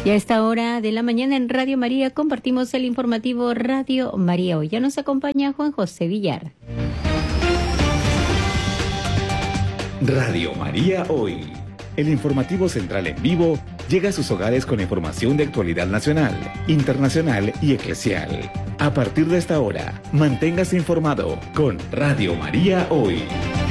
Y a esta hora de la mañana en Radio María compartimos el informativo Radio María Hoy. Ya nos acompaña Juan José Villar. Radio María Hoy. El informativo central en vivo llega a sus hogares con información de actualidad nacional, internacional y eclesial. A partir de esta hora, manténgase informado con Radio María Hoy.